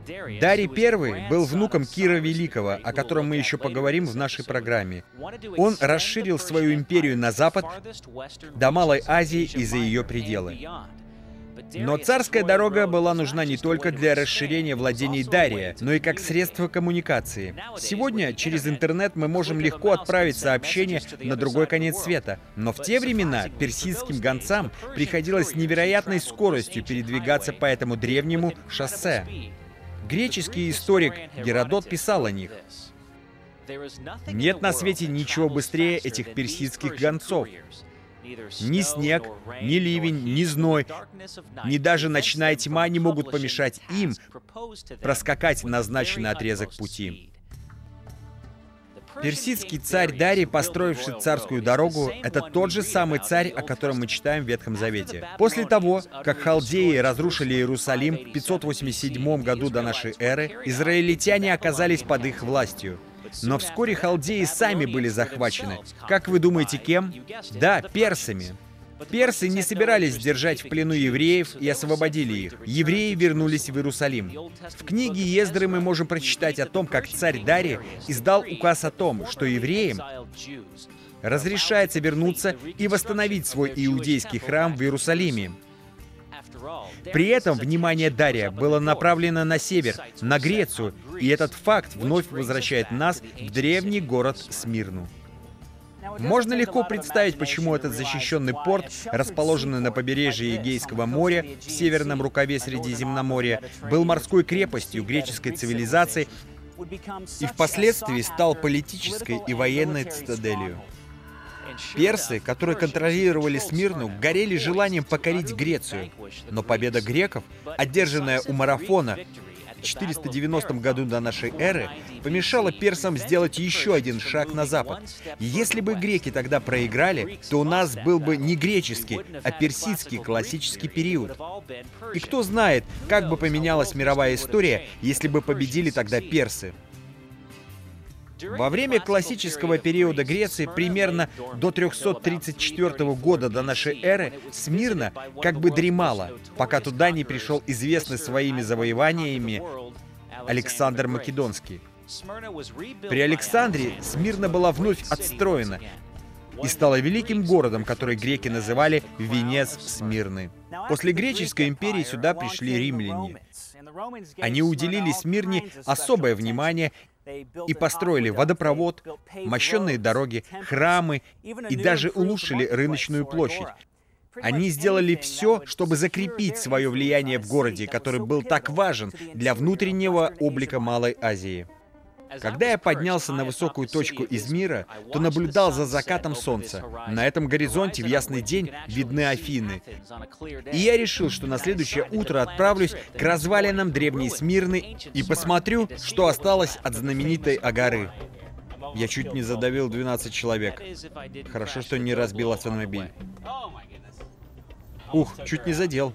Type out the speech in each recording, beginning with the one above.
Дарий I был внуком Кира Великого, о котором мы еще поговорим в нашей программе. Он расширил свою империю на запад, до Малой Азии и за ее пределы. Но царская дорога была нужна не только для расширения владений Дария, но и как средство коммуникации. Сегодня через интернет мы можем легко отправить сообщение на другой конец света, но в те времена персидским гонцам приходилось с невероятной скоростью передвигаться по этому древнему шоссе. Греческий историк Геродот писал о них: «Нет на свете ничего быстрее этих персидских гонцов. Ни снег, ни ливень, ни зной, ни даже ночная тьма не могут помешать им проскакать назначенный отрезок пути». Персидский царь Дарий, построивший царскую дорогу, это тот же самый царь, о котором мы читаем в Ветхом Завете. После того, как халдеи разрушили Иерусалим в 587 году до нашей эры, израильтяне оказались под их властью. Но вскоре халдеи сами были захвачены. Как вы думаете, кем? Да, персами. Персы не собирались держать в плену евреев и освободили их. Евреи вернулись в Иерусалим. В книге Ездры мы можем прочитать о том, как царь Дарий издал указ о том, что евреям разрешается вернуться и восстановить свой иудейский храм в Иерусалиме. При этом внимание Дария было направлено на север, на Грецию, и этот факт вновь возвращает нас в древний город Смирну. Можно легко представить, почему этот защищенный порт, расположенный на побережье Эгейского моря, в северном рукаве Средиземноморья, был морской крепостью греческой цивилизации и впоследствии стал политической и военной цитаделью. Персы, которые контролировали Смирну, горели желанием покорить Грецию, но победа греков, одержанная у Марафона в 490 году до нашей эры, помешала персам сделать еще один шаг на запад. Если бы греки тогда проиграли, то у нас был бы не греческий, а персидский классический период. И кто знает, как бы поменялась мировая история, если бы победили тогда персы. Во время классического периода Греции, примерно до 334 года до нашей эры, Смирна как бы дремала, пока туда не пришел известный своими завоеваниями Александр Македонский. При Александре Смирна была вновь отстроена и стала великим городом, который греки называли «Венец Смирны». После греческой империи сюда пришли римляне. Они уделили Смирне особое внимание и построили водопровод, мощенные дороги, храмы и даже улучшили рыночную площадь. Они сделали все, чтобы закрепить свое влияние в городе, который был так важен для внутреннего облика Малой Азии. Когда я поднялся на высокую точку Измира, то наблюдал за закатом солнца. На этом горизонте в ясный день видны Афины. И я решил, что на следующее утро отправлюсь к развалинам древней Смирны и посмотрю, что осталось от знаменитой Агары. Я чуть не задавил 12 человек. Хорошо, что не разбил автомобиль. Ух, чуть не задел.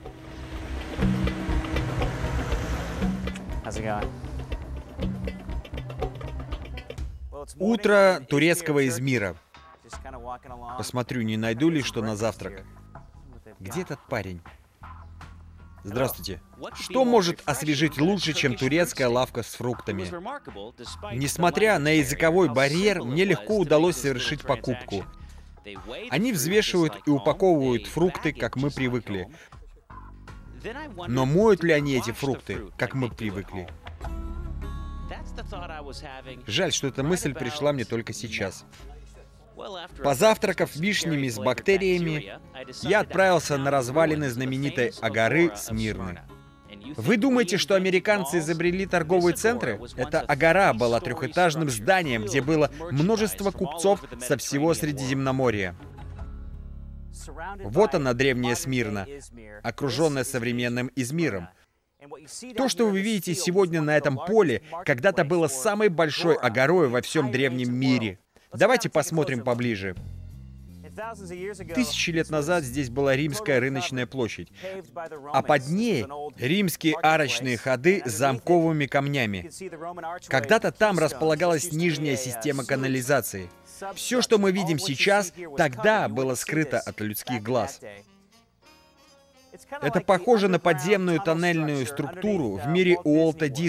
Утро турецкого Измира. Посмотрю, не найду ли что на завтрак. Где этот парень? Здравствуйте. Что может освежить лучше, чем турецкая лавка с фруктами? Несмотря на языковой барьер, мне легко удалось совершить покупку. Они взвешивают и упаковывают фрукты, как мы привыкли. Но моют ли они эти фрукты, как мы привыкли? Жаль, что эта мысль пришла мне только сейчас. Позавтракав вишнями с бактериями, я отправился на развалины знаменитой Агары Смирны. Вы думаете, что американцы изобрели торговые центры? Эта Агара была трехэтажным зданием, где было множество купцов со всего Средиземноморья. Вот она, древняя Смирна, окруженная современным Измиром. То, что вы видите сегодня на этом поле, когда-то было самой большой агорой во всем древнем мире. Давайте посмотрим поближе. Тысячи лет назад здесь была римская рыночная площадь, а под ней римские арочные ходы с замковыми камнями. Когда-то там располагалась нижняя система канализации. Все, что мы видим сейчас, тогда было скрыто от людских глаз. Это похоже на подземную тоннельную структуру в мире Уолта Диснея.